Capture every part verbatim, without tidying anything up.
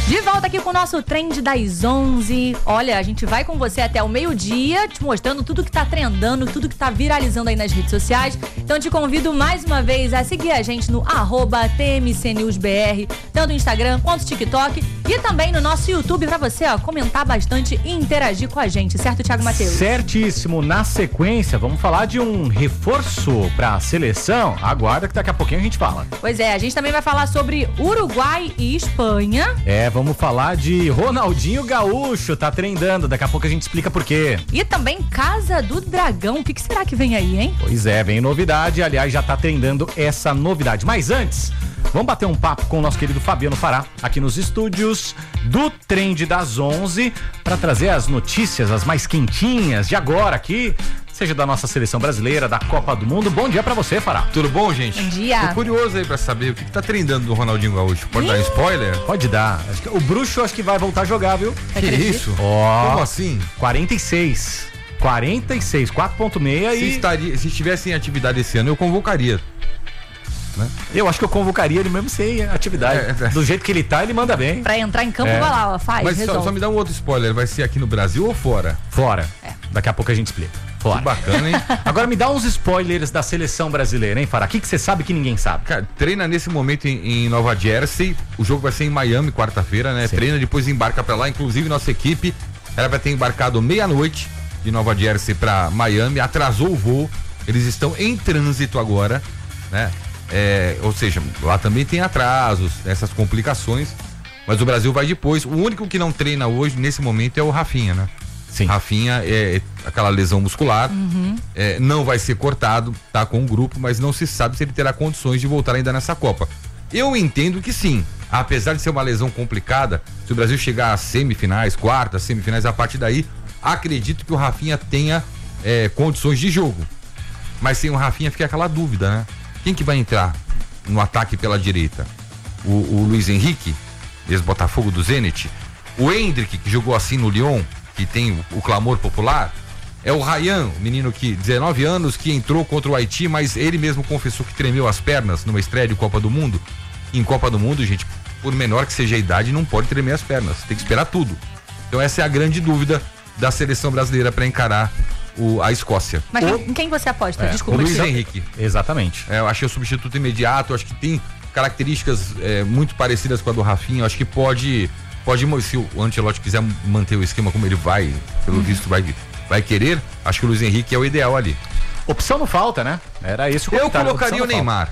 De volta aqui com o nosso Trend das onze. Olha, a gente vai com você até o meio-dia, te mostrando tudo que tá trendando, tudo que tá viralizando aí nas redes sociais. Então te convido mais uma vez a seguir a gente no arroba T M C News B R, tanto no Instagram quanto no TikTok e também no nosso YouTube pra você, ó, comentar bastante e interagir com a gente, certo, Thiago Mateus? Certíssimo. Na sequência, vamos falar de um reforço pra seleção. Aguarda que daqui a pouquinho a gente fala. Pois é, a gente também vai falar sobre Uruguai e Espanha. É, vamos falar de Ronaldinho Gaúcho, tá trendando, daqui a pouco a gente explica por quê. E também Casa do Dragão, o que, que será que vem aí, hein? Pois é, vem novidade, aliás, já tá trendando essa novidade. Mas antes, vamos bater um papo com o nosso querido Fabiano Fará, aqui nos estúdios do Trend das onze, para trazer as notícias, as mais quentinhas de agora aqui, seja da nossa seleção brasileira, da Copa do Mundo. Bom dia pra você, Fará. Tudo bom, gente? Bom dia. Tô curioso aí pra saber o que, que tá trendando do Ronaldinho Gaúcho. Pode Ih. dar um spoiler? Pode dar. Acho que o bruxo acho que vai voltar a jogar, viu? Que Acredito. isso? Ó. Como assim? quarenta e seis. quarenta e seis, quatro ponto seis Se, e... estaria, se estivesse em atividade esse ano, eu convocaria. Né? Eu acho que eu convocaria ele mesmo sem atividade. É, é. Do jeito que ele tá, ele manda bem. Pra entrar em campo, É. vai lá, ó, faz, Mas só, resolve. só me dá um outro spoiler. Vai ser aqui no Brasil ou fora? Fora. É. Daqui a pouco a gente explica. Fora. Que bacana, hein? Agora me dá uns spoilers da seleção brasileira, hein, Fará? O que você sabe que ninguém sabe? Cara, treina nesse momento em, em Nova Jersey. O jogo vai ser em Miami, quarta-feira, né? Sim. Treina, depois embarca pra lá. Inclusive, nossa equipe, ela vai ter embarcado meia-noite de Nova Jersey pra Miami. Atrasou o voo. Eles estão em trânsito agora, né? É, ou seja, lá também tem atrasos, essas complicações. Mas o Brasil vai depois. O único que não treina hoje, nesse momento, é o Rafinha, né? Sim. Rafinha é aquela lesão muscular, Uhum. é, não vai ser cortado, tá com o grupo, mas não se sabe se ele terá condições de voltar ainda nessa Copa. Eu entendo que sim, apesar de ser uma lesão complicada, se o Brasil chegar às semifinais, quartas, semifinais, a partir daí, acredito que o Rafinha tenha é, condições de jogo. Mas sem o Rafinha fica aquela dúvida, né? Quem que vai entrar no ataque pela direita? O, o Luiz Henrique, ex-Botafogo do Zenit, o Endrick, que jogou assim no Lyon, que tem o, o clamor popular, é o Ryan, o menino que, dezenove anos, que entrou contra o Haiti, mas ele mesmo confessou que tremeu as pernas numa estreia de Copa do Mundo. Em Copa do Mundo, gente, por menor que seja a idade, não pode tremer as pernas, tem que esperar tudo. Então essa é a grande dúvida da seleção brasileira para encarar o, a Escócia. Mas O- quem, quem você aposta? É, O Desculpa. Luiz desculpa. Henrique. Exatamente. É, eu achei o substituto imediato, eu acho que tem características é, muito parecidas com a do Rafinha, eu acho que pode, pode, se o Ancelotti quiser manter o esquema como ele vai, pelo visto vai, vai querer, acho que o Luiz Henrique é o ideal ali. Opção não falta, né? Era esse o Eu comentário. colocaria o Opção não Neymar.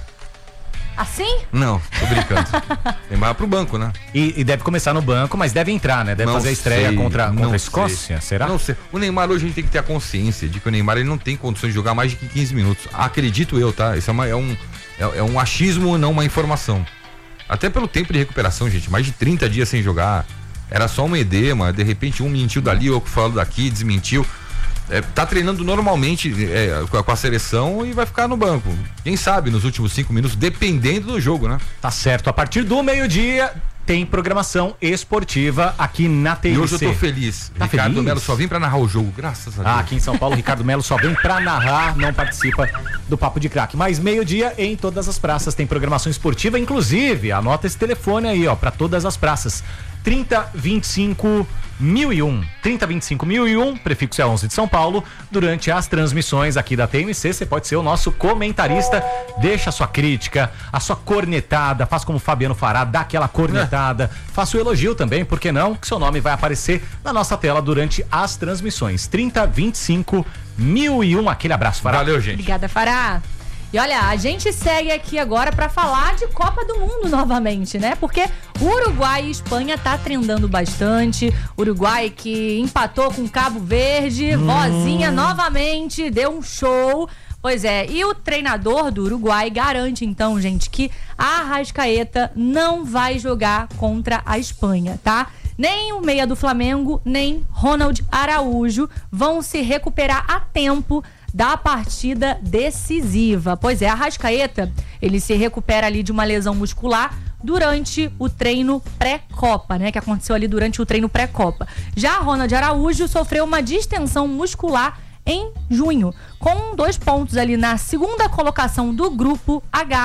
Assim? Não, tô brincando. Neymar pro banco, né? falta. E, e deve começar no banco, mas deve entrar, né? Deve Não fazer a estreia sei, contra, contra não a Escócia, sei. será? Não sei. O Neymar hoje a gente tem que ter a consciência de que o Neymar ele não tem condições de jogar mais de quinze minutos. Acredito eu, tá? Isso é, uma, é, um, é, é um achismo, não uma informação. Até pelo tempo de recuperação, gente. Mais de trinta dias sem jogar. Era só um edema. De repente um mentiu dali, outro falou daqui, desmentiu. É, tá treinando normalmente é, com, a, com a seleção e vai ficar no banco. Quem sabe nos últimos cinco minutos, dependendo do jogo, né? Tá certo. A partir do meio-dia tem programação esportiva aqui na T M C. E hoje eu tô feliz. Tá Ricardo feliz? Melo só vem pra narrar o jogo, graças a Deus. Ah, aqui em São Paulo, Ricardo Melo só vem pra narrar, não participa do Papo de Craque. Mas meio-dia em todas as praças tem programação esportiva, inclusive, anota esse telefone aí, ó, pra todas as praças. trinta, vinte e cinco, mil e um. trinta, vinte e cinco, mil e um, prefixo é onze de São Paulo. Durante as transmissões aqui da T M C, você pode ser o nosso comentarista. Deixa a sua crítica, a sua cornetada, faz como o Fabiano Fará, dá aquela cornetada. Faça o elogio também, por que não? Que seu nome vai aparecer na nossa tela durante as transmissões. trinta, vinte e cinco, mil e um. Aquele abraço, Fará. Valeu, gente. Obrigada, Fará. E olha, a gente segue aqui agora pra falar de Copa do Mundo novamente, né? Porque Uruguai e Espanha tá trendando bastante. Uruguai que empatou com Cabo Verde, Hum. Vozinha novamente, deu um show. Pois é, e o treinador do Uruguai garante então, gente, que a Arrascaeta não vai jogar contra a Espanha, tá? Nem o meia do Flamengo, nem Ronald Araújo vão se recuperar a tempo da partida decisiva. Pois é, a Arrascaeta, ele se recupera ali de uma lesão muscular durante o treino pré-copa, né? Que aconteceu ali durante o treino pré-copa. Já Ronald Araújo sofreu uma distensão muscular em junho, com dois pontos ali na segunda colocação do grupo H.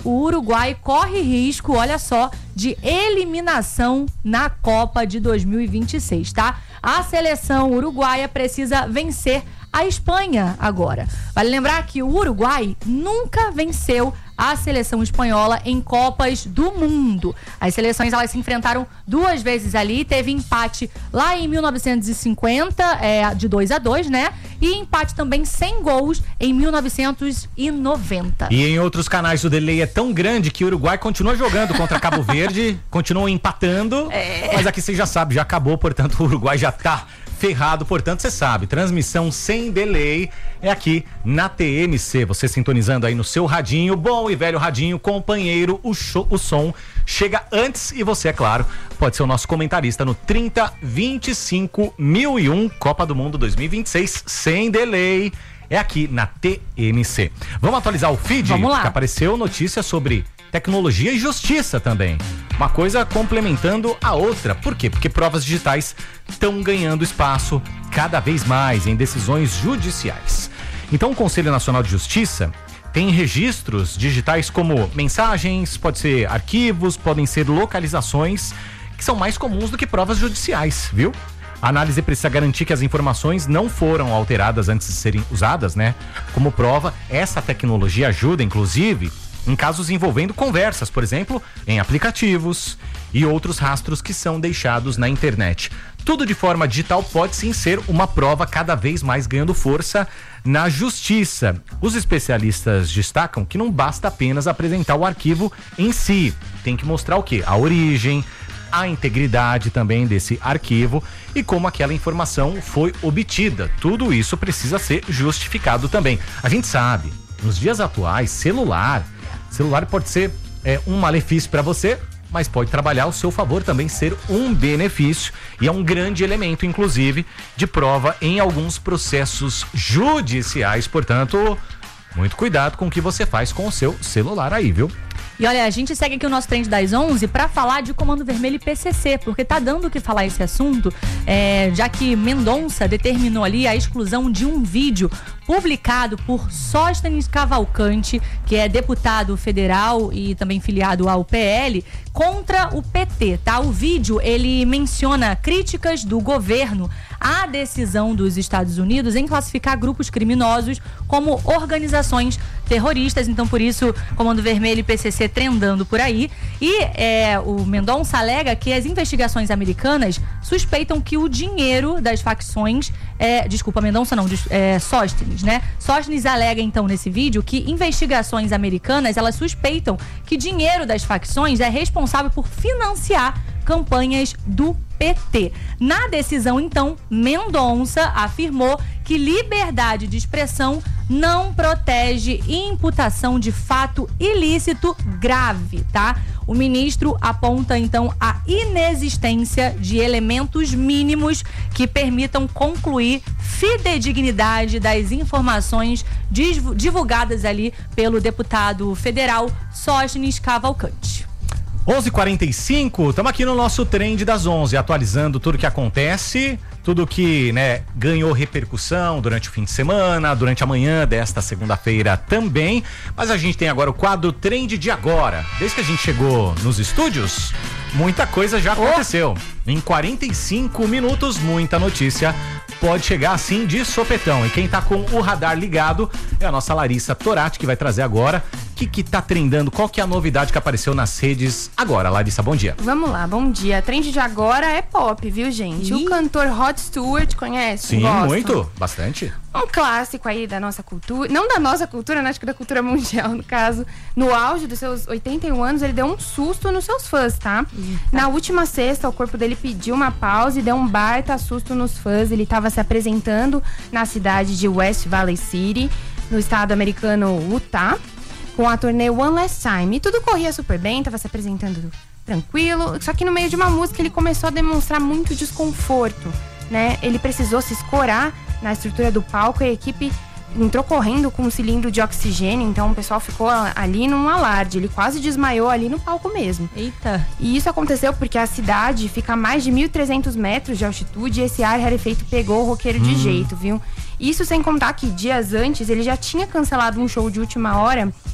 o Uruguai corre risco, olha só, de eliminação na Copa de dois mil e vinte e seis, tá? A seleção uruguaia precisa vencer a Espanha agora. Vale lembrar que o Uruguai nunca venceu a seleção espanhola em Copas do Mundo. As seleções, elas se enfrentaram duas vezes ali, teve empate lá em mil novecentos e cinquenta, é, de dois a dois, né? E empate também sem gols em mil novecentos e noventa. E em outros canais o delay é tão grande que o Uruguai continua jogando contra Cabo Verde, continua empatando, é... mas aqui você já sabe, já acabou, portanto o Uruguai já tá ferrado, portanto você sabe, transmissão sem delay é aqui na T M C, você sintonizando aí no seu radinho, bom e velho radinho, companheiro, o, show, o som chega antes e você, é claro, pode ser o nosso comentarista no trinta, vinte e cinco, mil e um, Copa do Mundo dois mil e vinte e seis, sem delay, é aqui na T M C. Vamos atualizar o feed? Vamos lá. Que apareceu notícia sobre tecnologia e justiça também. Uma coisa complementando a outra. Por quê? Porque provas digitais estão ganhando espaço cada vez mais em decisões judiciais. Então o Conselho Nacional de Justiça tem registros digitais como mensagens, pode ser arquivos, podem ser localizações, que são mais comuns do que provas judiciais, viu? A análise precisa garantir que as informações não foram alteradas antes de serem usadas, né? Como prova, essa tecnologia ajuda, inclusive, em casos envolvendo conversas, por exemplo, em aplicativos e outros rastros que são deixados na internet. Tudo de forma digital pode sim ser uma prova cada vez mais ganhando força na justiça. Os especialistas destacam que não basta apenas apresentar o arquivo em si, tem que mostrar o quê? A origem, a integridade também desse arquivo e como aquela informação foi obtida. Tudo isso precisa ser justificado também. A gente sabe, nos dias atuais, celular Celular pode ser é, um malefício para você, mas pode trabalhar ao seu favor também, ser um benefício e é um grande elemento, inclusive, de prova em alguns processos judiciais. Portanto, muito cuidado com o que você faz com o seu celular aí, viu? E olha, a gente segue aqui o nosso Trend das onze para falar de Comando Vermelho e P C C, porque tá dando o que falar esse assunto, é, já que Mendonça determinou ali a exclusão de um vídeo publicado por Sóstenes Cavalcante, que é deputado federal e também filiado ao P L, contra o P T, tá? O vídeo, ele menciona críticas do governo à decisão dos Estados Unidos em classificar grupos criminosos como organizações terroristas, então por isso Comando Vermelho e P C C trendando por aí. E é, o Mendonça alega que as investigações americanas suspeitam que o dinheiro das facções, é, desculpa, Mendonça não, é, Sóstenes, né? Sóstenes alega então nesse vídeo que investigações americanas, elas suspeitam que dinheiro das facções é responsável por financiar campanhas do P T. Na decisão, então, Mendonça afirmou que liberdade de expressão não protege imputação de fato ilícito grave, tá? O ministro aponta, então, a inexistência de elementos mínimos que permitam concluir fidedignidade das informações divulgadas ali pelo deputado federal Sóstenes Cavalcante. onze e quarenta e cinco, estamos aqui no nosso Trend das onze, atualizando tudo que acontece, tudo que, né, ganhou repercussão durante o fim de semana, durante a manhã desta segunda-feira também, mas a gente tem agora o quadro Trend de Agora. Desde que a gente chegou nos estúdios, muita coisa já aconteceu. Oh. Em quarenta e cinco minutos, muita notícia pode chegar assim de sopetão. E quem tá com o radar ligado é a nossa Larissa Torati, que vai trazer agora o que que tá trendando, qual que é a novidade que apareceu nas redes agora. Larissa, bom dia. Vamos lá, bom dia. Trend de agora é pop, viu, gente? Ih. O cantor Rod Stewart, conhece? Sim, Gostam? muito, bastante. Um clássico aí da nossa cultura, não da nossa cultura, né? Acho que da cultura mundial, no caso. No auge dos seus oitenta e um anos, ele deu um susto nos seus fãs, tá? Eita. Na última sexta, o corpo dele pediu uma pausa e deu um baita susto nos fãs. Ele estava se apresentando na cidade de West Valley City, no estado americano Utah, com a turnê One Last Time. E tudo corria super bem, estava se apresentando tranquilo, só que no meio de uma música ele começou a demonstrar muito desconforto, né? Ele precisou se escorar na estrutura do palco e a equipe entrou correndo com um cilindro de oxigênio, então o pessoal ficou ali num alarde, ele quase desmaiou ali no palco mesmo. Eita! E isso aconteceu porque a cidade fica a mais de mil e trezentos metros de altitude e esse ar rarefeito pegou o roqueiro de hum. jeito, viu? Isso sem contar que dias antes ele já tinha cancelado um show de última hora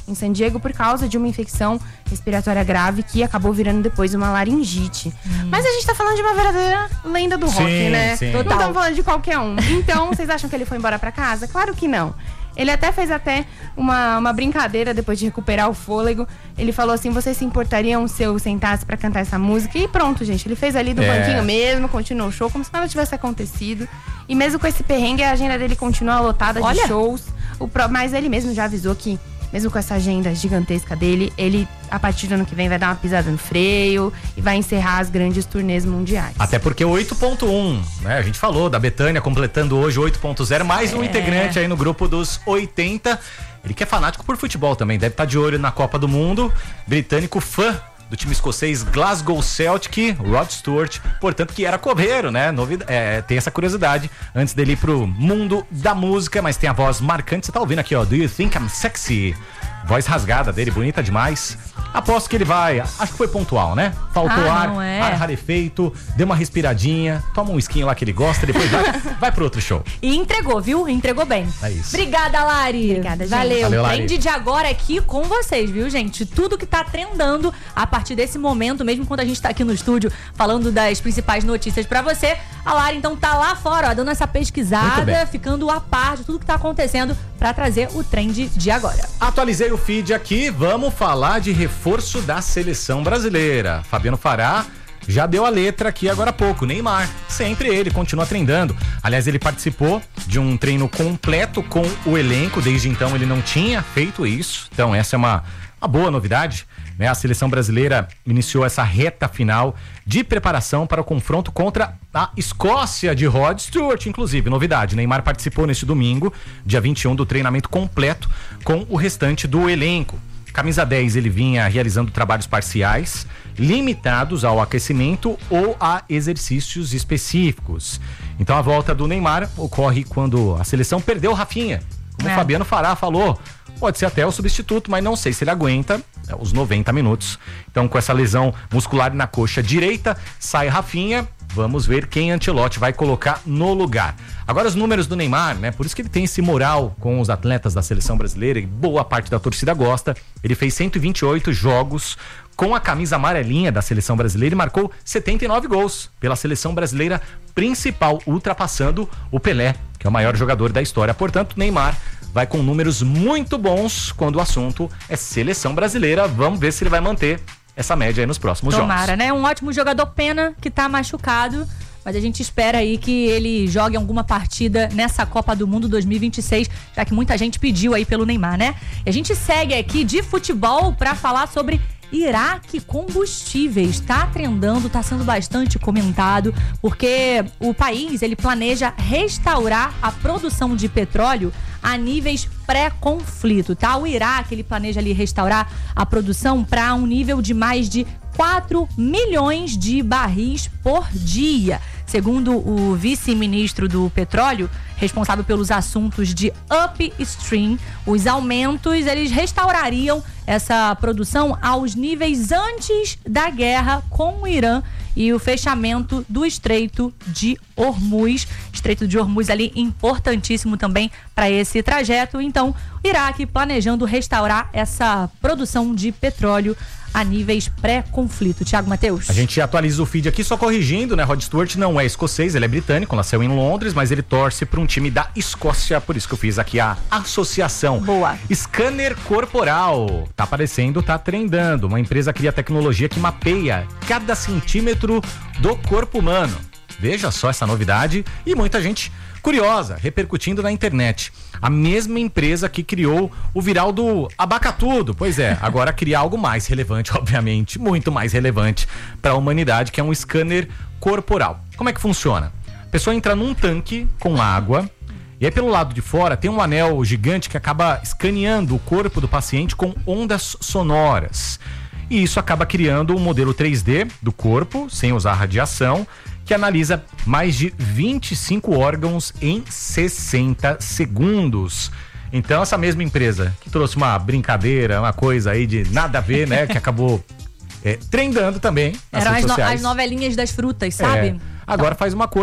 em San Diego por causa de uma infecção respiratória grave que acabou virando depois uma laringite. Hum. Mas a gente tá falando de uma verdadeira lenda do rock, sim, né? Sim. Não estamos falando de qualquer um. Então, vocês acham que ele foi embora pra casa? Claro que não. Ele até fez até uma, uma brincadeira depois de recuperar o fôlego. Ele falou assim, vocês se importariam se eu sentasse pra cantar essa música? E pronto, gente. Ele fez ali do é. banquinho mesmo, continuou o show, como se nada tivesse acontecido. E mesmo com esse perrengue, a agenda dele continua lotada de Olha. shows. O pro... Mas ele mesmo já avisou que, mesmo com essa agenda gigantesca dele, ele, a partir do ano que vem, vai dar uma pisada no freio e vai encerrar as grandes turnês mundiais. Até porque oito ponto um, né? A gente falou da Bethânia completando hoje oito ponto zero, mais um é. integrante aí no grupo dos oitenta. Ele que é fanático por futebol também, deve estar de olho na Copa do Mundo. Britânico, fã do time escocês Glasgow Celtic, Rod Stewart, portanto que era coveiro, né? Novida- é, tem essa curiosidade antes dele ir pro mundo da música, mas tem a voz marcante, você tá ouvindo aqui, ó, Do You Think I'm Sexy? Voz rasgada dele, bonita demais. Aposto que ele vai, acho que foi pontual, né? Faltou ah, ar, não é. ar rarefeito, deu uma respiradinha, toma um esquinho lá que ele gosta, depois vai, vai pro outro show. E entregou, viu? Entregou bem. É isso. Obrigada, Lari. Obrigada, gente. Valeu. Valeu, Lari. Trend de agora aqui com vocês, viu, gente? Tudo que tá trendando a partir desse momento, mesmo quando a gente tá aqui no estúdio falando das principais notícias pra você, a Lari então tá lá fora, ó, dando essa pesquisada, ficando a par de tudo que tá acontecendo pra trazer o trend de agora. Atualizei o feed aqui, vamos falar de reforço da seleção brasileira. Fabiano Fará já deu a letra aqui agora há pouco. Neymar, sempre ele, continua treinando. Aliás, ele participou de um treino completo com o elenco, desde então ele não tinha feito isso. Então essa é uma, uma boa novidade, né? A seleção brasileira iniciou essa reta final de preparação para o confronto contra a Escócia de Rod Stewart, inclusive. Novidade, Neymar participou neste domingo, dia vinte e um, do treinamento completo com o restante do elenco. Camisa dez, ele vinha realizando trabalhos parciais, limitados ao aquecimento ou a exercícios específicos. Então a volta do Neymar ocorre quando a seleção perdeu o Rafinha. Como É. o Fabiano Fará falou, pode ser até o substituto, mas não sei se ele aguenta os noventa minutos. Então, com essa lesão muscular na coxa direita, sai Rafinha. Vamos ver quem Ancelotti vai colocar no lugar. Agora os números do Neymar, né? Por isso que ele tem esse moral com os atletas da seleção brasileira e boa parte da torcida gosta. Ele fez cento e vinte e oito jogos com a camisa amarelinha da seleção brasileira e marcou setenta e nove gols pela seleção brasileira principal, ultrapassando o Pelé, que é o maior jogador da história. Portanto, Neymar vai com números muito bons quando o assunto é seleção brasileira. Vamos ver se ele vai manter essa média aí nos próximos Tomara, jogos. né? Um ótimo jogador, pena que tá machucado, mas a gente espera aí que ele jogue alguma partida nessa Copa do Mundo dois mil e vinte e seis, já que muita gente pediu aí pelo Neymar, né? E a gente segue aqui de futebol pra falar sobre Iraque Combustíveis. Tá trendando, tá sendo bastante comentado, porque o país, ele planeja restaurar a produção de petróleo a níveis pré-conflito, tá? O Iraque, ele planeja ali restaurar a produção para um nível de mais de quatro milhões de barris por dia. Segundo o vice-ministro do petróleo, responsável pelos assuntos de upstream, os aumentos, eles restaurariam essa produção aos níveis antes da guerra com o Irã e o fechamento do Estreito de Hormuz. Estreito de Hormuz ali importantíssimo também para esse trajeto. Então, o Iraque planejando restaurar essa produção de petróleo a níveis pré-conflito. Tiago Matheus. A gente atualiza o feed aqui, só corrigindo, né? Rod Stewart não é escocês, ele é britânico, nasceu em Londres, mas ele torce para um time da Escócia, por isso que eu fiz aqui a associação. Boa. Scanner corporal, tá aparecendo, tá trendando. Uma empresa cria tecnologia que mapeia cada centímetro do corpo humano. Veja só essa novidade e muita gente curiosa, repercutindo na internet. A mesma empresa que criou o viral do abacatudo. Pois é, agora criar algo mais relevante, obviamente, muito mais relevante para a humanidade, que é um scanner corporal. Como é que funciona? A pessoa entra num tanque com água e aí pelo lado de fora tem um anel gigante que acaba escaneando o corpo do paciente com ondas sonoras. E isso acaba criando um modelo três D do corpo, sem usar radiação, que analisa mais de vinte e cinco órgãos em sessenta segundos. Então essa mesma empresa que trouxe uma brincadeira, uma coisa aí de nada a ver, né? Que acabou é, trendando também nas Eram redes as, no, sociais. as novelinhas das frutas, sabe? É, agora faz uma coisa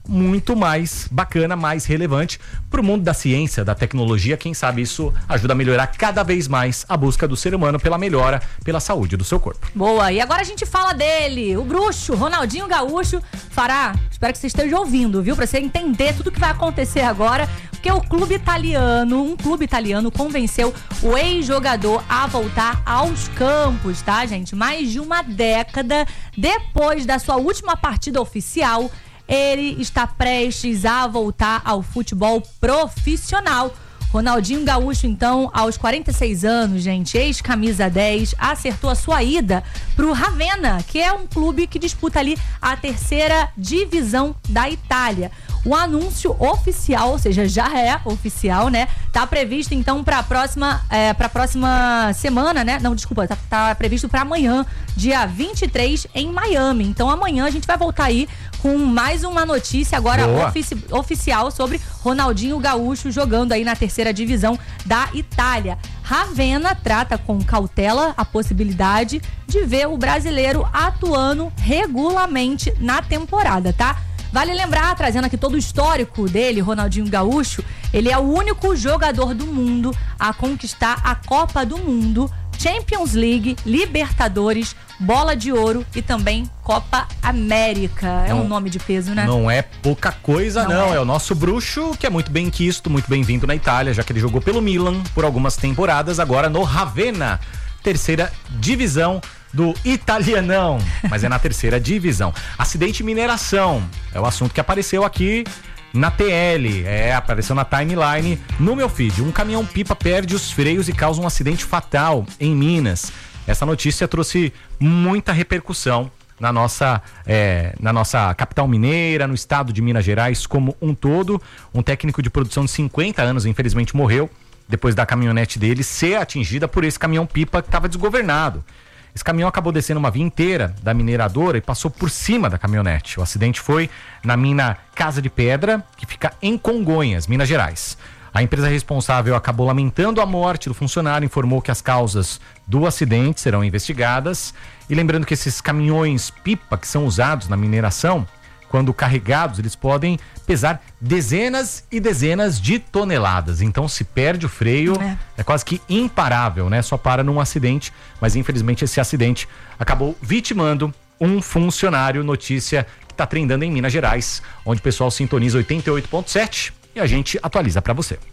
muito mais bacana, mais relevante para o mundo da ciência, da tecnologia. Quem sabe isso ajuda a melhorar cada vez mais a busca do ser humano pela melhora, pela saúde do seu corpo. Boa, e agora a gente fala dele, o bruxo, Ronaldinho Gaúcho. Fará, espero que você esteja ouvindo, viu? Pra você entender tudo que vai acontecer agora, porque o clube italiano, um clube italiano convenceu o ex-jogador a voltar aos campos, tá, gente? Mais de uma década depois da sua última partida oficial, ele está prestes a voltar ao futebol profissional. Ronaldinho Gaúcho, então, aos quarenta e seis anos, gente, ex-camisa dez, acertou a sua ida pro Ravenna, que é um clube que disputa ali a terceira divisão da Itália. O anúncio oficial, ou seja, já é oficial, né? Tá previsto, então, para a próxima, é, pra próxima semana, né? Não, desculpa, tá, tá previsto para amanhã, dia vinte e três, em Miami. Então, amanhã a gente vai voltar aí com mais uma notícia agora ofici- oficial sobre Ronaldinho Gaúcho jogando aí na terceira divisão da Itália. Ravenna trata com cautela a possibilidade de ver o brasileiro atuando regularmente na temporada, tá? Vale lembrar, trazendo aqui todo o histórico dele, Ronaldinho Gaúcho, ele é o único jogador do mundo a conquistar a Copa do Mundo, Champions League, Libertadores, Bola de Ouro e também Copa América. É não, um nome de peso, né? Não é pouca coisa, não. não. É. é o nosso bruxo, que é muito bem quisto, muito bem-vindo na Itália, já que ele jogou pelo Milan por algumas temporadas, agora no Ravenna, terceira divisão do italianão, mas é na terceira divisão. Acidente e mineração é o assunto que apareceu aqui na T L, é, apareceu na timeline no meu feed. Um caminhão-pipa perde os freios e causa um acidente fatal em Minas. Essa notícia trouxe muita repercussão na nossa, é, na nossa capital mineira, no estado de Minas Gerais como um todo. Um técnico de produção de cinquenta anos, infelizmente, morreu depois da caminhonete dele ser atingida por esse caminhão-pipa que estava desgovernado. Esse caminhão acabou descendo uma via inteira da mineradora e passou por cima da caminhonete. O acidente foi na mina Casa de Pedra, que fica em Congonhas, Minas Gerais. A empresa responsável acabou lamentando a morte do funcionário, informou que as causas do acidente serão investigadas. E lembrando que esses caminhões-pipa que são usados na mineração, quando carregados, eles podem pesar dezenas e dezenas de toneladas. Então, se perde o freio, é, é quase que imparável, né? Só para num acidente. Mas, infelizmente, esse acidente acabou vitimando um funcionário. Notícia que está trendando em Minas Gerais, onde o pessoal sintoniza oitenta e oito ponto sete e a gente atualiza para você.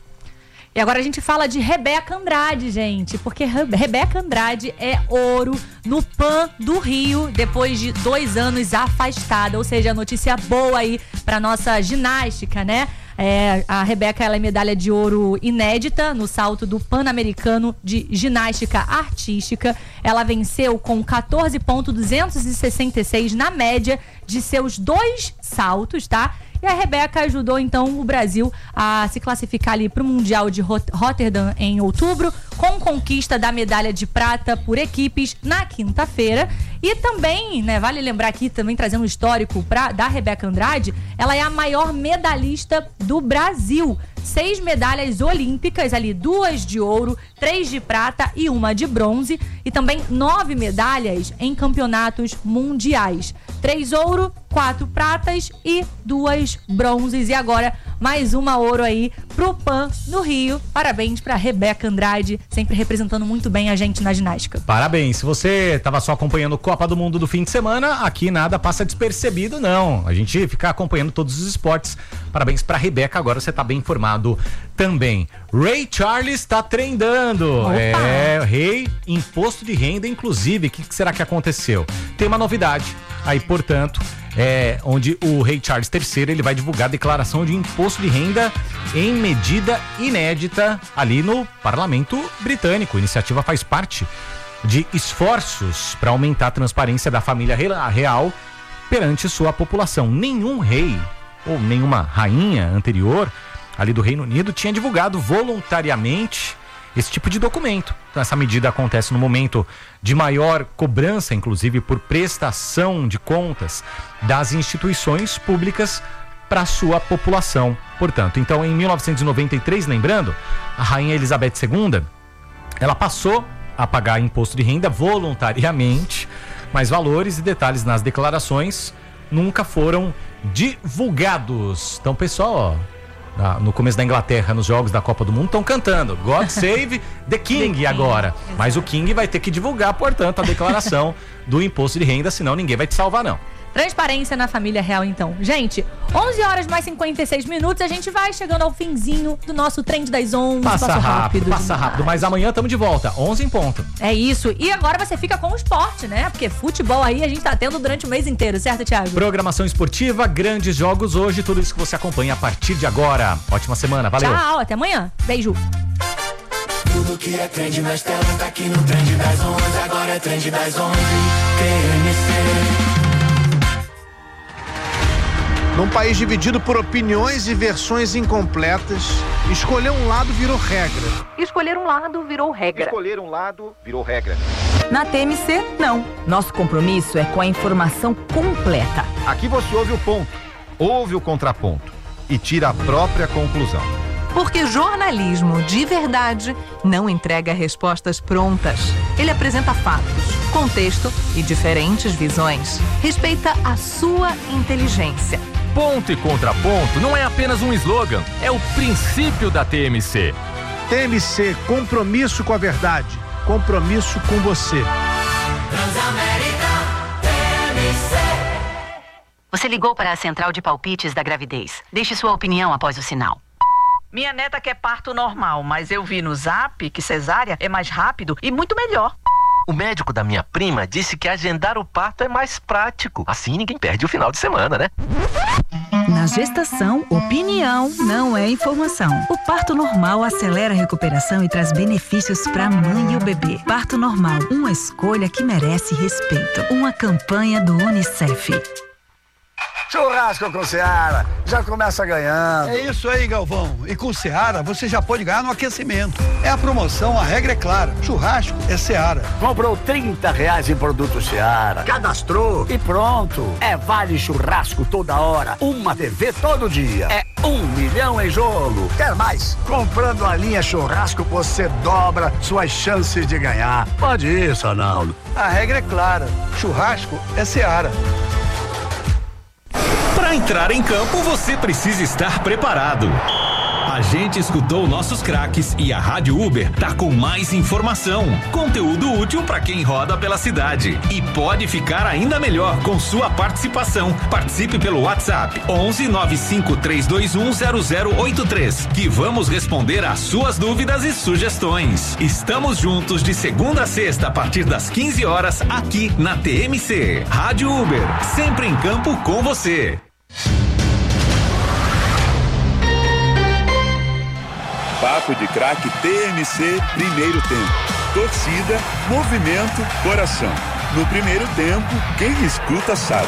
E agora a gente fala de Rebeca Andrade, gente, porque Rebeca Andrade é ouro no Pan do Rio, depois de dois anos afastada, ou seja, notícia boa aí para nossa ginástica, né? É, a Rebeca, ela é medalha de ouro inédita no salto do Pan-Americano de Ginástica Artística. Ela venceu com quatorze ponto duzentos e sessenta e seis na média de seus dois saltos, tá? E a Rebeca ajudou, então, o Brasil a se classificar ali para o Mundial de Rotterdam em outubro, com conquista da medalha de prata por equipes na quinta-feira. E também, né, vale lembrar aqui, também trazendo um histórico pra, da Rebeca Andrade, ela é a maior medalhista do Brasil. Seis medalhas olímpicas, ali duas de ouro, três de prata e uma de bronze. E também nove medalhas em campeonatos mundiais. Três ouro, quatro pratas e duas bronzes. E agora, mais uma ouro aí pro Pan no Rio. Parabéns pra Rebeca Andrade, sempre representando muito bem a gente na ginástica. Parabéns. Se você tava só acompanhando Copa do Mundo do fim de semana, aqui nada passa despercebido, não. A gente fica acompanhando todos os esportes. Parabéns pra Rebeca, agora você tá bem informado também. Ray Charles tá trendando. Opa. É, Rei, imposto de renda, inclusive. O que, que será que aconteceu? Tem uma novidade aí, portanto, é, onde o Rei Charles terceiro ele vai divulgar a declaração de imposto de renda em medida inédita ali no Parlamento Britânico. A iniciativa faz parte de esforços para aumentar a transparência da família real perante sua população. Nenhum rei ou nenhuma rainha anterior ali do Reino Unido tinha divulgado voluntariamente esse tipo de documento. Então essa medida acontece no momento de maior cobrança, inclusive por prestação de contas das instituições públicas para sua população. Portanto, então em mil novecentos e noventa e três, lembrando, a rainha Elizabeth segunda, ela passou a pagar imposto de renda voluntariamente, mas valores e detalhes nas declarações nunca foram divulgados. Então, pessoal, ó, na- no começo da Inglaterra, nos jogos da Copa do Mundo, estão cantando God Save the King, King, agora. exato. Mas o King vai ter que divulgar, portanto, a declaração do imposto de renda, senão ninguém vai te salvar, não. Transparência na família real, então. Gente, onze horas mais cinquenta e seis minutos, a gente vai chegando ao finzinho do nosso Trend das onze. Passa Passou rápido, passa demais. rápido. Mas amanhã estamos de volta, onze em ponto. É isso. E agora você fica com o esporte, né? Porque futebol aí a gente tá tendo durante o mês inteiro, certo, Thiago? Programação esportiva, grandes jogos hoje, tudo isso que você acompanha a partir de agora. Ótima semana, valeu. Tchau, até amanhã. Beijo. Tudo que é trend nas telas tá aqui no Trend das onze. Agora é Trend das onze. T M C. Num país dividido por opiniões e versões incompletas, escolher um lado virou regra. Escolher um lado virou regra. Escolher um lado virou regra. Na T M C, não. Nosso compromisso é com a informação completa. Aqui você ouve o ponto, ouve o contraponto e tira a própria conclusão. Porque jornalismo de verdade não entrega respostas prontas. Ele apresenta fatos, contexto e diferentes visões. Respeita a sua inteligência. Ponto e contraponto não é apenas um slogan, é o princípio da T M C. T M C, compromisso com a verdade, compromisso com você. Transamérica T M C. Você ligou para a central de palpites da gravidez. Deixe sua opinião após o sinal. Minha neta quer parto normal, mas eu vi no Zap que cesárea é mais rápido e muito melhor. O médico da minha prima disse que agendar o parto é mais prático. Assim ninguém perde o final de semana, né? Na gestação, opinião não é informação. O parto normal acelera a recuperação e traz benefícios para a mãe e o bebê. Parto normal, uma escolha que merece respeito. Uma campanha do Unicef. Churrasco com Seara, já começa ganhando. É isso aí, Galvão. E com Seara, você já pode ganhar no aquecimento. É a promoção, a regra é clara. Churrasco é Seara. Comprou trinta reais em produto Seara, cadastrou e pronto. É vale churrasco toda hora, uma T V todo dia. É um milhão em jogo. Quer mais? Comprando a linha churrasco, você dobra suas chances de ganhar. Pode ir, Sonaldo. A regra é clara. Churrasco é Seara. Para entrar em campo, você precisa estar preparado. A gente escutou nossos craques e a Rádio Uber tá com mais informação, conteúdo útil para quem roda pela cidade. E pode ficar ainda melhor com sua participação. Participe pelo WhatsApp onze nove cinco três dois um zero zero oito três, que vamos responder às suas dúvidas e sugestões. Estamos juntos de segunda a sexta a partir das quinze horas aqui na T M C. Rádio Uber, sempre em campo com você. Papo de Craque T M C, primeiro tempo. Torcida, movimento, coração. No primeiro tempo, quem escuta sabe.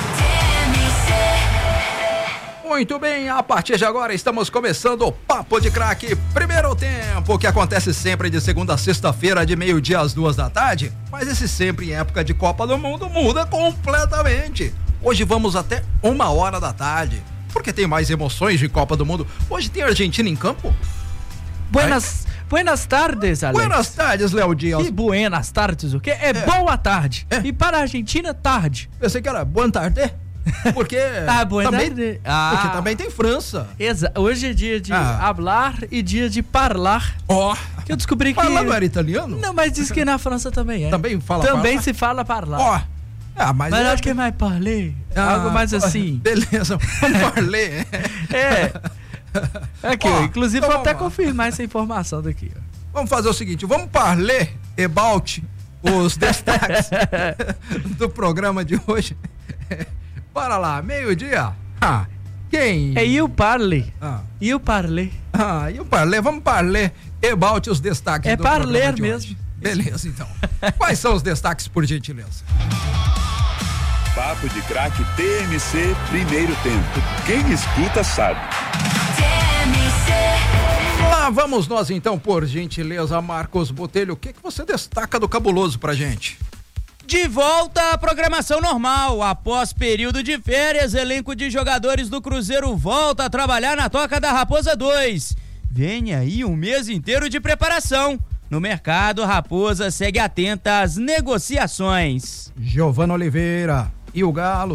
Muito bem, a partir de agora estamos começando o Papo de Craque Primeiro Tempo, que acontece sempre de segunda a sexta-feira, de meio-dia às duas da tarde. Mas esse sempre em época de Copa do Mundo muda completamente. Hoje vamos até uma hora da tarde, porque tem mais emoções de Copa do Mundo. Hoje tem Argentina em campo. Buenas, buenas tardes, Alex. Buenas tardes, Léo Dias. E buenas tardes, o quê? É, é. boa tarde. É. E para a Argentina, tarde. Pensei que era boa tarde. Porque, ah, boa também, tarde. Ah. porque Ah. também tem França. Exa Hoje é dia de Ah. hablar e dia de parlar. Ó. Oh. Que eu descobri que... Falar não era italiano? Não, mas diz que na França também é. Também fala Também parlar? se fala parlar. Ó. Oh. Ah, mas mas é... acho que é mais parler. Ah, algo mais assim. Beleza, vamos parler. É. Aqui, Ó, inclusive então vou até vamos lá. confirmar essa informação daqui. Ó. Vamos fazer o seguinte, vamos parler about os destaques do programa de hoje. Bora lá, meio-dia. Ah, quem? É eu parle. Ah. Eu parle. Ah, eu parler, vamos parler about os destaques é do programa parler de mesmo. hoje. Beleza, então. Quais são os destaques, por gentileza? Papo de Craque T M C, primeiro tempo. Quem escuta sabe. T M C. Lá vamos nós então, por gentileza, Marcos Botelho. O que, que você destaca do cabuloso pra gente? De volta à programação normal. Após período de férias, elenco de jogadores do Cruzeiro volta a trabalhar na Toca da Raposa dois. Vem aí um mês inteiro de preparação. No mercado, a Raposa segue atenta às negociações. Giovana Oliveira e o Galo.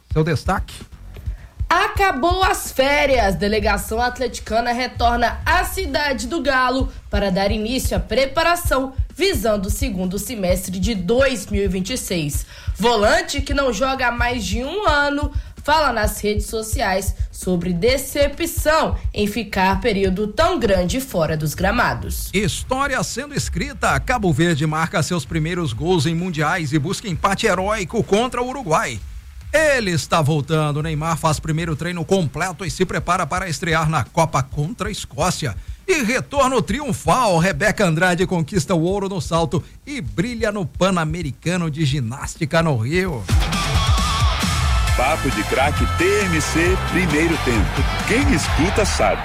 seu destaque. Acabou as férias. Delegação atleticana retorna à cidade do Galo para dar início à preparação visando o segundo semestre de dois mil e vinte e seis. Volante que não joga há mais de um ano fala nas redes sociais sobre decepção em ficar período tão grande fora dos gramados. História sendo escrita. Cabo Verde marca seus primeiros gols em mundiais e busca empate heróico contra o Uruguai. Ele está voltando. Neymar faz primeiro treino completo e se prepara para estrear na Copa contra a Escócia. E retorno triunfal. Rebeca Andrade conquista o ouro no salto e brilha no Pan-Americano de Ginástica no Rio. Papo de Craque T M C, primeiro tempo. Quem escuta sabe.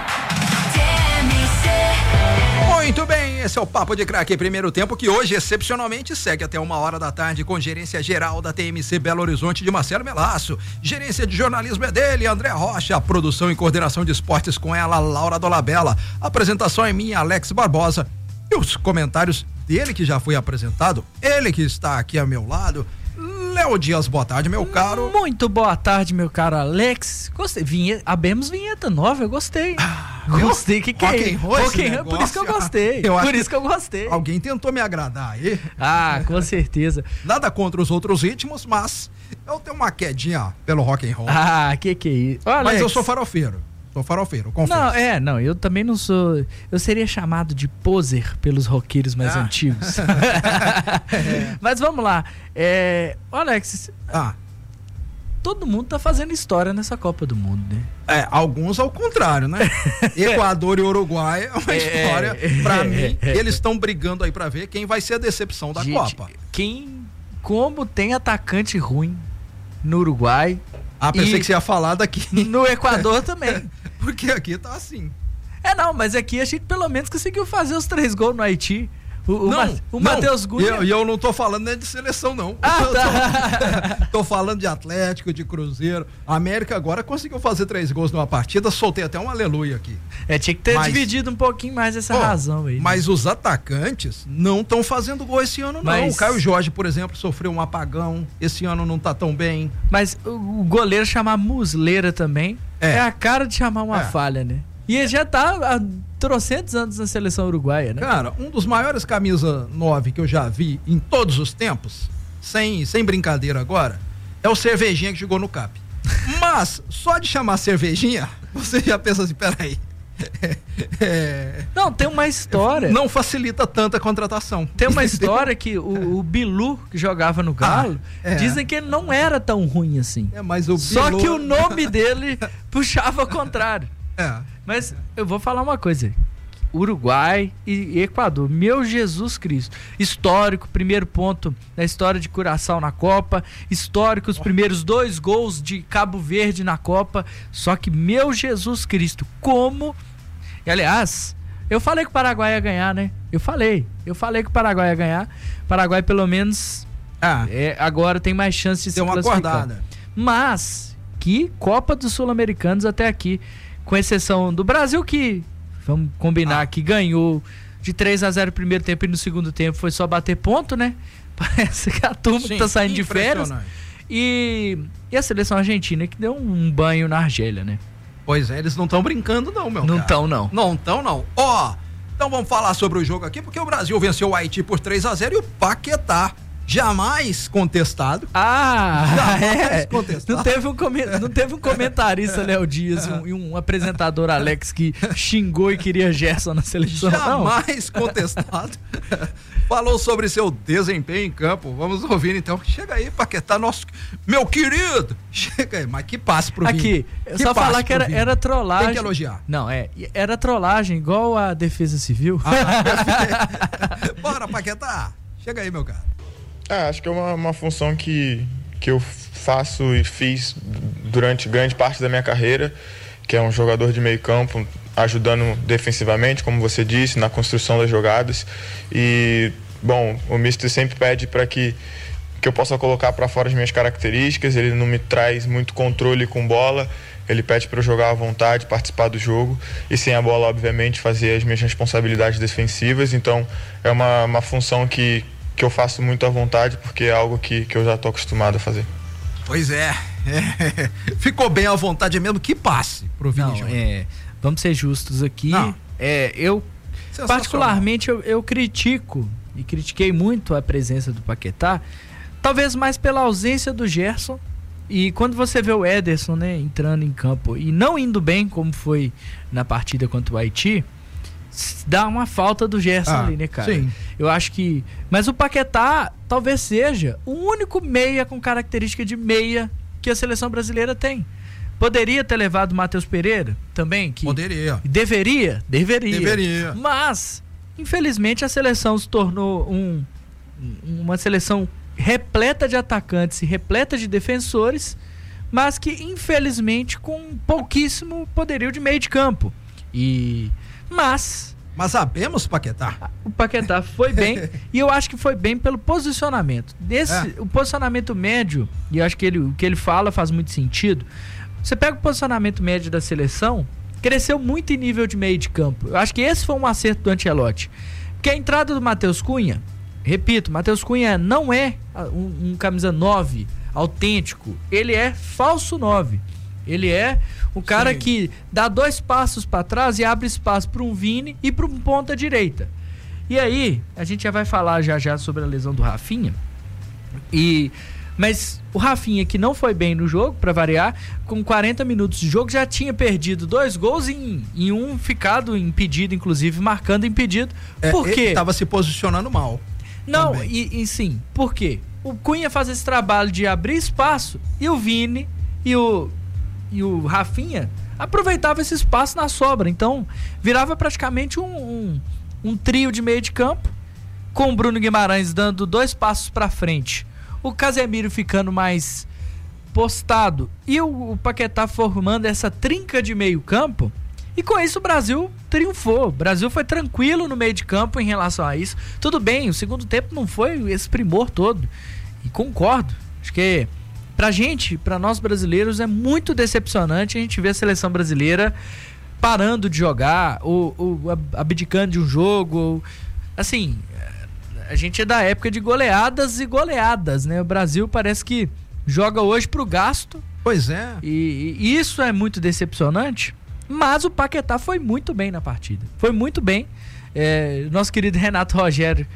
Muito bem, esse é o Papo de Craque primeiro tempo, que hoje excepcionalmente segue até uma hora da tarde com gerência geral da T M C Belo Horizonte de Marcelo Melasso. Gerência de jornalismo é dele, André Rocha. Produção e coordenação de esportes com ela, Laura Dolabella. Apresentação é minha, Alex Barbosa. E os comentários dele que já foi apresentado, ele que está aqui ao meu lado, Léo Dias. Boa tarde, meu caro. Muito boa tarde, meu caro Alex. Gostei. Vinheta, abemos vinheta nova, eu gostei. Ah, gostei, que que é? Rock and roll, por isso que eu gostei. Eu por isso que eu gostei. Alguém tentou me agradar aí. Ah, com certeza. Nada contra os outros ritmos, mas eu tenho uma quedinha pelo rock and roll. Ah, que que é isso? Ô, Alex, mas eu sou farofeiro. Sou farofeiro, confesso. Não, é, não, eu também não sou. Eu seria chamado de poser pelos roqueiros mais ah. antigos. é. Mas vamos lá. É, Alex, ah. todo mundo tá fazendo história nessa Copa do Mundo, né? É, alguns ao contrário, né? Equador e Uruguai é uma é, história, pra é, mim, é, eles estão brigando aí pra ver quem vai ser a decepção da gente, Copa. Quem, como tem atacante ruim no Uruguai. Ah, pensei que você ia falar daqui. No Equador também. Porque aqui tá assim. É, não, mas aqui a gente pelo menos conseguiu fazer os três gols no Haiti. O, o, não, Ma, o Matheus Cunha. E eu, eu não tô falando nem de seleção, não. Ah, tá. tô, tô falando de Atlético, de Cruzeiro. A América agora conseguiu fazer três gols numa partida, soltei até um aleluia aqui. É, tinha que ter mas, dividido um pouquinho mais essa oh, razão aí. Né? Mas os atacantes não estão fazendo gol esse ano, mas... não. O Caio Jorge, por exemplo, sofreu um apagão. Esse ano não tá tão bem. Mas o, o goleiro chamar Muslera também é. é a cara de chamar uma é. falha, né? E ele já tá há trocentos anos na seleção uruguaia, né? Cara, um dos maiores camisa nove que eu já vi em todos os tempos, sem, sem brincadeira agora, é o Cervejinha que jogou no C A P. Mas, só de chamar Cervejinha, você já pensa assim, peraí. É, é, não, tem uma história. Não facilita tanta contratação. Tem uma história que o, o Bilu, que jogava no Galo, ah, é. dizem que ele não era tão ruim assim. É, mas o Só Bilu... que o nome dele puxava ao contrário. É. Mas eu vou falar uma coisa. Uruguai e Equador, meu Jesus Cristo, histórico, primeiro ponto da história de Curaçao na Copa, histórico, os primeiros dois gols de Cabo Verde na Copa, só que meu Jesus Cristo, como, e aliás, eu falei que o Paraguai ia ganhar, né? Eu falei, eu falei que o Paraguai ia ganhar, o Paraguai pelo menos ah. é, agora tem mais chance de se uma classificar. Acordada. Mas, que Copa dos Sul-Americanos até aqui, com exceção do Brasil que... Vamos combinar ah. que ganhou de três a zero no primeiro tempo e no segundo tempo foi só bater ponto, né? Parece que a turma Sim, tá saindo de férias. E, e a seleção argentina que deu um banho na Argélia, né? Pois é, eles não estão brincando não, meu Não cara. estão, não. Não estão, não. Ó, oh, então vamos falar sobre o jogo aqui, porque o Brasil venceu o Haiti por três a zero e o Paquetá, jamais contestado. Ah, jamais é. contestado. Não teve um, coment... não teve um comentarista, Léo Dias, e um, um apresentador, Alex, que xingou e queria Gerson na seleção. Jamais não. contestado. Falou sobre seu desempenho em campo. Vamos ouvir então. Chega aí, Paquetá, nosso... Meu querido! Chega aí, mas que passe pro Vini. Aqui, é só falar que era, era trollagem. Tem que elogiar. Não, é. Era trollagem, igual a Defesa Civil. Ah, bora, Paquetá! Chega aí, meu cara. É, acho que é uma, uma função que, que eu faço e fiz durante grande parte da minha carreira, que é um jogador de meio campo, ajudando defensivamente, como você disse, na construção das jogadas. E, bom, o mister sempre pede para que, que eu possa colocar para fora as minhas características, ele não me traz muito controle com bola, ele pede para eu jogar à vontade, participar do jogo e sem a bola, obviamente, fazer as minhas responsabilidades defensivas. Então, é uma, uma função que que eu faço muito à vontade, porque é algo que, que eu já estou acostumado a fazer. Pois é, É, ficou bem à vontade mesmo, que passe pro Vini Não, Júnior. é, vamos ser justos aqui. Não. É, eu, particularmente, eu, eu critico e critiquei muito a presença do Paquetá, talvez mais pela ausência do Gerson. E quando você vê o Ederson, né, entrando em campo e não indo bem, como foi na partida contra o Haiti, dá uma falta do Gerson ah, ali, né, cara? Sim. Eu acho que... Mas o Paquetá talvez seja o único meia com característica de meia que a seleção brasileira tem. Poderia ter levado o Matheus Pereira também? Que Poderia. Deveria? Deveria. Deveria. Mas, infelizmente, a seleção se tornou um, uma seleção repleta de atacantes e repleta de defensores, mas que, infelizmente, com pouquíssimo poderio de meio de campo. E... Mas... Mas sabemos, Paquetá. O Paquetá foi bem e eu acho que foi bem pelo posicionamento. Desse, é. O posicionamento médio, e eu acho que ele, o que ele fala faz muito sentido. Você pega o posicionamento médio da seleção, cresceu muito em nível de meio de campo. Eu acho que esse foi um acerto do Ancelotti. Porque a entrada do Matheus Cunha, repito, Matheus Cunha não é um, um camisa nove autêntico, ele é falso nove. Ele é o cara Sim. que dá dois passos para trás e abre espaço para um Vini e para um ponta direita. E aí, a gente já vai falar já já sobre a lesão do Rafinha. E mas o Rafinha, que não foi bem no jogo, para variar, com quarenta minutos de jogo já tinha perdido dois gols em, em um ficado impedido, inclusive marcando impedido. É, por quê? Ele estava se posicionando mal. Não, e, e sim, por quê? O Cunha faz esse trabalho de abrir espaço e o Vini e o e o Rafinha aproveitava esse espaço na sobra. Então, virava praticamente um, um, um trio de meio de campo, com o Bruno Guimarães dando dois passos para frente, o Casemiro ficando mais postado e o, o Paquetá formando essa trinca de meio campo. E com isso o Brasil triunfou. O Brasil foi tranquilo no meio de campo em relação a isso. Tudo bem, o segundo tempo não foi esse primor todo. E concordo. Acho que pra gente, pra nós brasileiros, é muito decepcionante a gente ver a seleção brasileira parando de jogar ou, ou abdicando de um jogo. Ou, assim, a gente é da época de goleadas e goleadas, né? O Brasil parece que joga hoje pro gasto. Pois é. E, e isso é muito decepcionante. Mas o Paquetá foi muito bem na partida. Foi muito bem. É, nosso querido Renato Rogério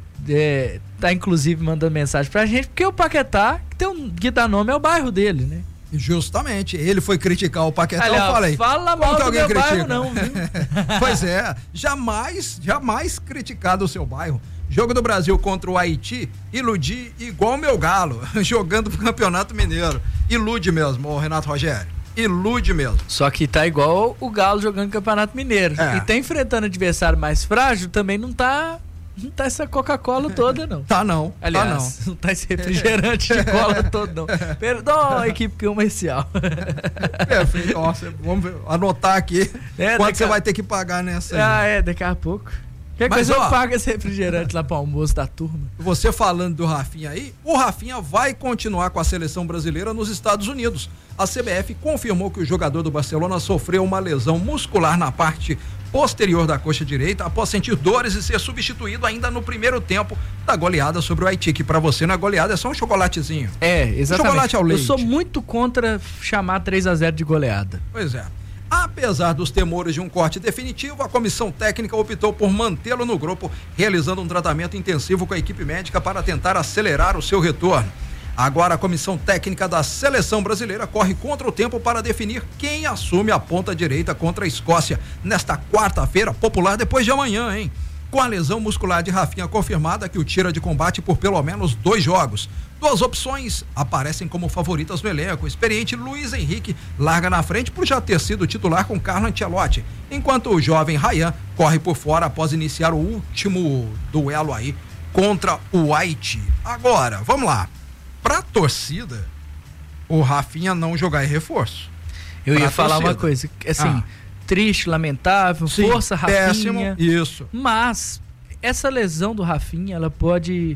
é, tá inclusive mandando mensagem pra gente, porque o Paquetá, que, tem um, que dá nome ao bairro dele, né? Justamente, ele foi criticar o Paquetá. Aliás, eu falei, fala mal do meu critica? Bairro não, viu? Pois é, jamais, jamais criticado o seu bairro. Jogo do Brasil contra o Haiti, iludi igual o meu Galo, jogando pro Campeonato Mineiro. Ilude mesmo, o Renato Rogério. Ilude mesmo. Só que tá igual o Galo jogando Campeonato Mineiro. É. E tá enfrentando adversário mais frágil, também não tá. Não tá essa Coca-Cola toda, não. Tá não. Aliás, tá não. não tá esse refrigerante de cola todo, não. Perdão, equipe comercial. Perfeito. Nossa, vamos ver, anotar aqui é, quanto você a... vai ter que pagar nessa aí. Ah, é, daqui a pouco. Quer Mas, coisa ó, eu pago esse refrigerante lá pro almoço da turma. Você falando do Rafinha aí, o Rafinha vai continuar com a seleção brasileira nos Estados Unidos. A C B F confirmou que o jogador do Barcelona sofreu uma lesão muscular na parte posterior da coxa direita após sentir dores e ser substituído ainda no primeiro tempo da goleada sobre o Haiti, que pra você não é goleada, é só um chocolatezinho. É, exatamente. Um chocolate ao leite. Eu sou muito contra chamar três a zero de goleada. Pois é. Apesar dos temores de um corte definitivo, a comissão técnica optou por mantê-lo no grupo, realizando um tratamento intensivo com a equipe médica para tentar acelerar o seu retorno. Agora a comissão técnica da seleção brasileira corre contra o tempo para definir quem assume a ponta direita contra a Escócia nesta quarta-feira popular, depois de amanhã, hein? Com a lesão muscular de Rafinha confirmada, que o tira de combate por pelo menos dois jogos. Duas opções aparecem como favoritas no elenco. O experiente Luiz Henrique larga na frente por já ter sido titular com Carlo Ancelotti, enquanto o jovem Ryan corre por fora após iniciar o último duelo aí contra o Haiti. Agora, vamos lá. Pra torcida, o Rafinha não jogar é reforço. Eu pra ia falar torcida. uma coisa, assim, ah. triste, lamentável, Sim, força Rafinha. Péssimo, isso. Mas essa lesão do Rafinha, ela pode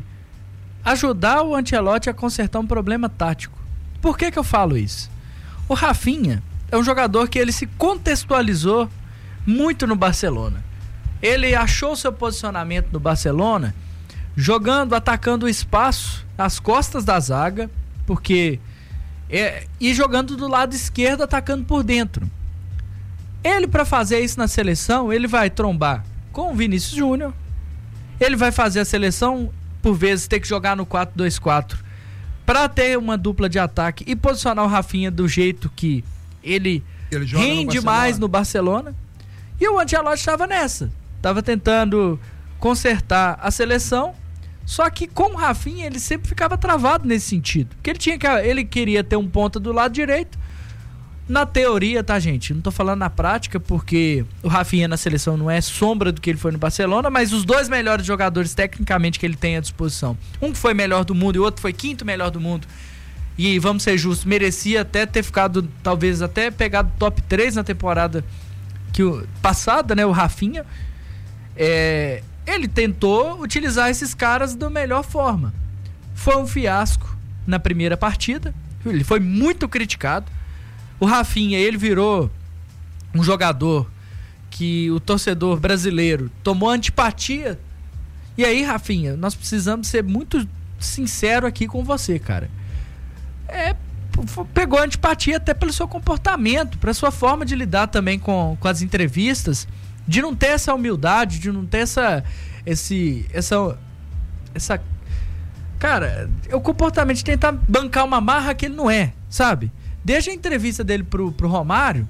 ajudar o Ancelotti a consertar um problema tático. Por que que eu falo isso? O Rafinha é um jogador que ele se contextualizou muito no Barcelona. Ele achou seu posicionamento no Barcelona jogando, atacando o espaço às costas da zaga, porque é, e jogando do lado esquerdo, atacando por dentro. Ele, para fazer isso na seleção, ele vai trombar com o Vinícius Júnior, ele vai fazer a seleção, por vezes, ter que jogar no quatro dois quatro para ter uma dupla de ataque e posicionar o Rafinha do jeito que ele, ele rende no mais no Barcelona. E o Ancelotti estava nessa, estava tentando consertar a seleção, só que com o Rafinha ele sempre ficava travado nesse sentido, porque ele, tinha que, ele queria ter um ponta do lado direito. Na teoria, tá, gente? Não tô falando na prática, porque o Rafinha na seleção não é sombra do que ele foi no Barcelona, mas os dois melhores jogadores tecnicamente que ele tem à disposição, um que foi melhor do mundo e o outro foi quinto melhor do mundo, e vamos ser justos, merecia até ter ficado, talvez até pegado top três na temporada que o, passada, né, o Rafinha, é, ele tentou utilizar esses caras da melhor forma. Foi um fiasco na primeira partida, ele foi muito criticado. O Rafinha, ele virou um jogador que o torcedor brasileiro tomou antipatia. E aí, Rafinha, nós precisamos ser muito sincero aqui com você, cara. É, pegou antipatia até pelo seu comportamento, pela sua forma de lidar também com, com as entrevistas, de não ter essa humildade, de não ter essa esse essa essa cara, o comportamento de tentar bancar uma marra que ele não é, sabe? Desde a entrevista dele pro, pro Romário,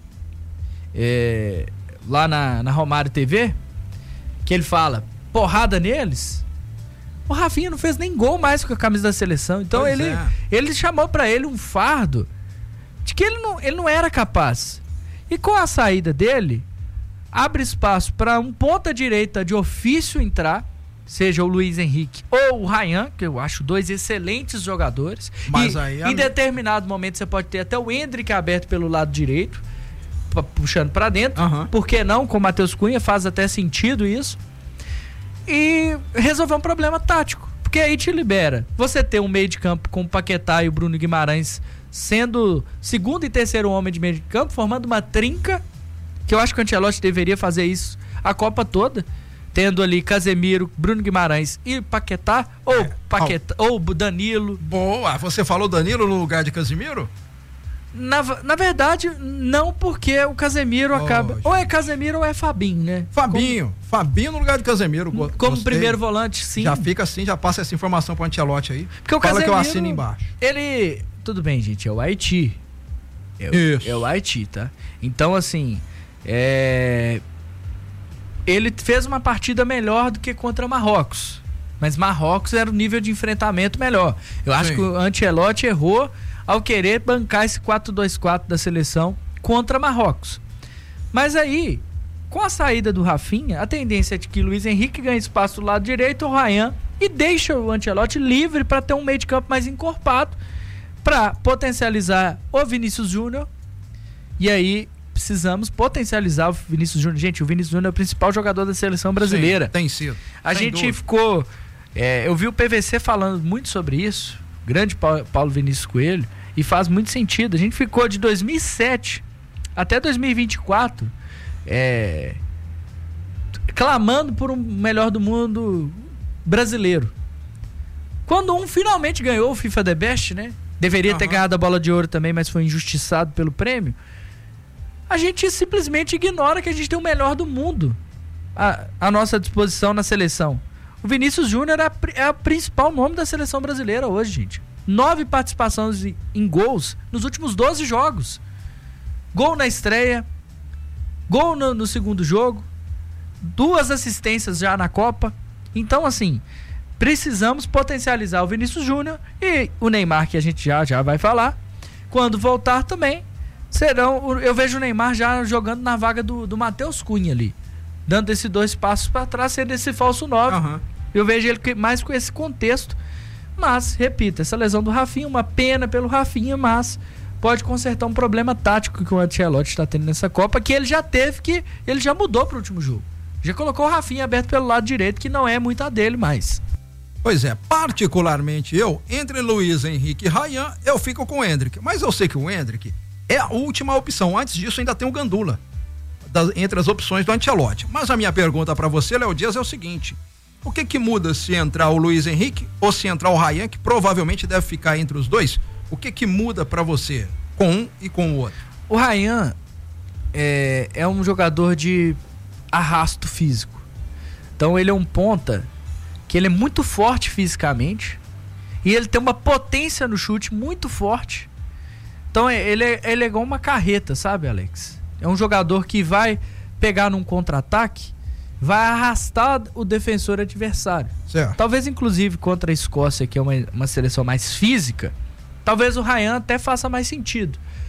é, lá na, na Romário T V, que ele fala porrada neles, o Rafinha não fez nem gol mais com a camisa da seleção. Então ele, é. ele chamou pra ele um fardo de que ele não, ele não era capaz. E com a saída dele, abre espaço para um ponta direita de ofício entrar, seja o Luiz Henrique ou o Ryan, que eu acho dois excelentes jogadores. Mas e, aí, em determinado momento você pode ter até o Endrick aberto pelo lado direito, puxando para dentro. Uhum. Por que não? Com o Matheus Cunha faz até sentido isso. E resolver um problema tático, porque aí te libera. Você ter um meio de campo com o Paquetá e o Bruno Guimarães sendo segundo e terceiro homem de meio de campo, formando uma trinca, que eu acho que o Ancelotti deveria fazer isso a Copa toda, tendo ali Casemiro, Bruno Guimarães e Paquetá, ou é, Paquetá, oh. ou Danilo. Boa, você falou Danilo no lugar de Casemiro? Na, na verdade, não, porque o Casemiro oh, acaba... Gente. Ou é Casemiro ou é Fabinho, né? Fabinho, como, Fabinho no lugar de Casemiro. Como gostei. Primeiro volante, sim. Já fica assim, já passa essa informação pro Ancelotti aí. Porque o Fala Casemiro, que eu assino embaixo. Ele... Tudo bem, gente, é o Haiti. É, Isso. é o Haiti, tá? Então, assim, é... ele fez uma partida melhor do que contra Marrocos. Mas Marrocos era o nível de enfrentamento melhor. Eu acho Sim. que o Ancelotti errou ao querer bancar esse quatro dois quatro da seleção contra Marrocos. Mas aí, com a saída do Rafinha, a tendência é de que Luiz Henrique ganhe espaço do lado direito, o Ryan, e deixa o Ancelotti livre para ter um meio de campo mais encorpado, para potencializar o Vinícius Júnior. E aí precisamos potencializar o Vinícius Júnior. Gente, o Vinícius Júnior é o principal jogador da seleção brasileira. Sim, tem sido. A Sem gente dúvida. ficou... É, eu vi o P V C falando muito sobre isso, grande Paulo Vinícius Coelho, e faz muito sentido. A gente ficou de dois mil e sete até dois mil e vinte e quatro é, clamando por um melhor do mundo brasileiro. Quando um finalmente ganhou o FIFA The Best, né? Deveria uhum. ter ganhado a bola de ouro também, mas foi injustiçado pelo prêmio. A gente simplesmente ignora que a gente tem o melhor do mundo à, à nossa disposição na seleção. O Vinícius Júnior é, é o principal nome da seleção brasileira hoje, gente. Nove participações em gols nos últimos doze jogos. Gol na estreia, gol no, no segundo jogo, duas assistências já na Copa. Então, assim, precisamos potencializar o Vinícius Júnior e o Neymar, que a gente já, já vai falar. Quando voltar também, serão, eu vejo o Neymar já jogando na vaga do, do Matheus Cunha ali, dando esses dois passos para trás, sendo esse falso nove. Uhum. Eu vejo ele mais com esse contexto. Mas, repito, essa lesão do Rafinha, uma pena pelo Rafinha, mas pode consertar um problema tático que o Ancelotti está tendo nessa Copa, que ele já teve, que ele já mudou para o último jogo. Já colocou o Rafinha aberto pelo lado direito, que não é muito a dele mais. Pois é, particularmente eu, entre Luiz Henrique e Ryan, eu fico com o Endrick. Mas eu sei que o Endrick é a última opção. Antes disso ainda tem o Gandula, das, entre as opções do Ancelotti. Mas a minha pergunta para você, Léo Dias, é o seguinte: o que que muda se entrar o Luiz Henrique ou se entrar o Ryan, que provavelmente deve ficar entre os dois, O que que muda pra você com um e com o outro? O Ryan é, é um jogador de arrasto físico. Então ele é um ponta que ele é muito forte fisicamente e ele tem uma potência no chute muito forte. Então ele é, ele é igual uma carreta, sabe, Alex? É um jogador que vai pegar num contra-ataque, vai arrastar o defensor adversário. Certo. Talvez inclusive contra a Escócia, que é uma, uma seleção mais física, talvez o Ryan até faça mais sentido.